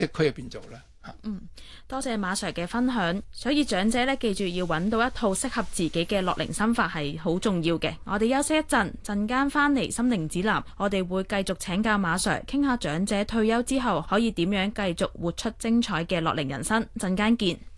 區入邊做啦。 多謝馬 Sir 嘅分享。所以長者呢，記住要揾到一套適合自己嘅樂齡心法係好重要嘅。我哋休息一陣，陣間翻嚟心靈指南，我哋會繼續請教馬 Sir 傾下長者退休之後可以點樣繼續活出精彩嘅樂齡人生。陣間見。